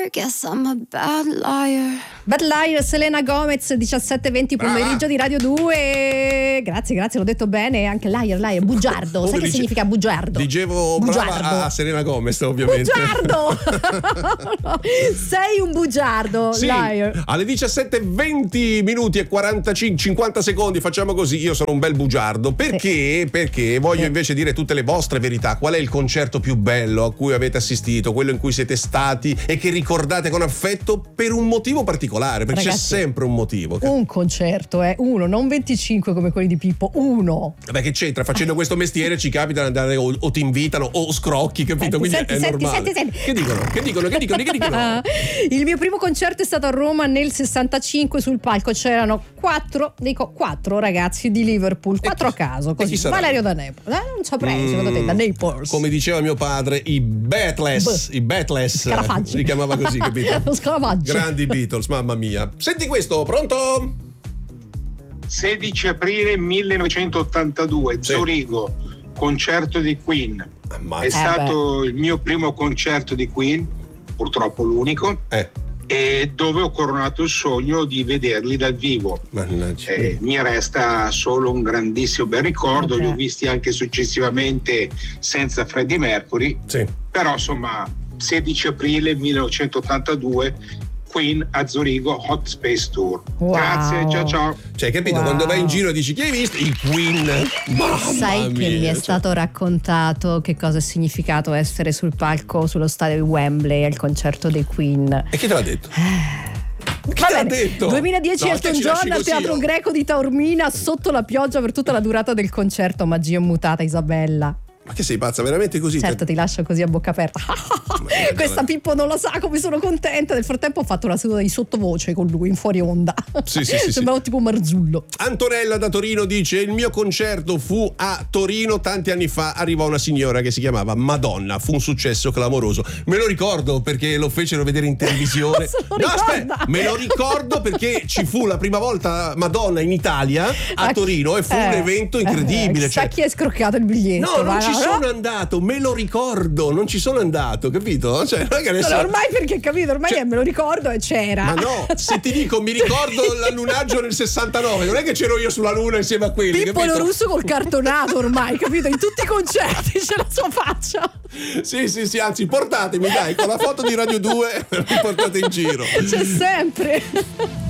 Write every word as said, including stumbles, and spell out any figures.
liar, guess I'm a bad liar. Bad Liar, Selena Gomez, diciassette e venti pomeriggio di Radio due. Grazie, grazie, l'ho detto bene. Anche liar, liar, bugiardo. Come Sai che dice- significa bugiardo? Dicevo Bugiardo. brava a Selena Gomez, ovviamente. Bugiardo! Sei un bugiardo, Sì, liar. alle diciassette e venti minuti e quarantacinque cinquanta secondi facciamo così. Io sono un bel bugiardo perché perché voglio Sì. invece dire tutte le vostre verità. Qual è il concerto più bello a cui avete assistito, quello in cui siete stati e che ricordate con affetto per un motivo particolare, perché Ragazzi, c'è sempre un motivo. Un concerto, eh, uno, non venticinque come quelli di Pippo, uno. Vabbè, che c'entra? Facendo questo mestiere ci capita di andare o, o ti invitano o scrocchi, capito? Senti, Quindi senti, è senti, normale. senti, senti. Che dicono? Che dicono? Che dicono? Che dicono? Il mio primo concerto è stato a Roma nel sessantacinque. Sul palco c'erano quattro, dico quattro ragazzi di Liverpool, quattro a caso, e chi così. saranno? Valerio da Naples, eh, non saprei, secondo te, da Naples. Come diceva mio padre, i Beatles, Beh. i Beatles, Scarafaggi. li chiamava così, capito? Lo Scarafaggi. Grandi Beatles, mamma mia. Senti questo, pronto? sedici aprile millenovecentottantadue, Sì. Zurigo, concerto di Queen. Ammazza. È stato il mio primo concerto di Queen, purtroppo l'unico, Eh, e dove ho coronato il sogno di vederli dal vivo. mannaggia. Eh, mi resta solo un grandissimo bel ricordo, Ok. li ho visti anche successivamente senza Freddie Mercury, Sì. però insomma sedici aprile millenovecentottantadue, Queen a Zurigo Hot Space Tour. Wow. Grazie, ciao ciao. Cioè, capito? Wow. Quando vai in giro e dici chi hai visto? I Queen. Mamma Sai che mia, mi è cioè. stato raccontato che cosa ha significato essere sul palco sullo stadio di Wembley al concerto dei Queen. E chi te l'ha detto? Chi Va te l'ha bene, detto? duemiladieci No, Elton te ci lasci John al così, Teatro oh. Greco di Taormina sotto la pioggia per tutta la durata del concerto. Magia immutata, Isabella. Ma che sei pazza, veramente così? Certo, ti lascio così a bocca aperta. Questa Pippo non lo sa come sono contenta. Nel frattempo ho fatto una seduta di sottovoce con lui in fuori onda. Sì, sì, sì, Sembravo tipo Marzullo. Antonella da Torino dice: il mio concerto fu a Torino tanti anni fa, arrivò una signora che si chiamava Madonna, fu un successo clamoroso. Me lo ricordo perché lo fecero vedere in televisione. Se lo No, ricorda. aspetta, me lo ricordo perché ci fu la prima volta Madonna in Italia a Ah, Torino e fu un eh, evento eh, incredibile. chissà cioè- chi è scroccato il biglietto. No, non ma ci no, sono no. andato, me lo ricordo, non ci sono andato, capito? Cioè, non è che adesso... No, ormai perché capito, ormai Cioè- me lo ricordo e c'era. Ma no, se ti dico mi ricordo l'allunaggio nel sessantanove, non è che c'ero io sulla luna insieme a quelli, Pippo capito? Lo Russo col cartonato ormai, capito? In tutti i concerti c'è la sua faccia. Sì, sì, sì, anzi portatemi dai, con la foto di Radio due mi portate in giro. C'è sempre.